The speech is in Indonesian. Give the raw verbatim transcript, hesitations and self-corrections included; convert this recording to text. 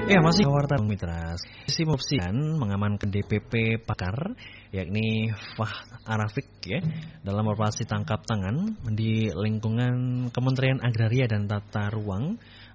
Ya, masih warta mitra. Si Mopsian mengamankan D P P Pakar yakni Fah Arafik ya dalam operasi tangkap tangan di lingkungan Kementerian Agraria dan Tata Ruang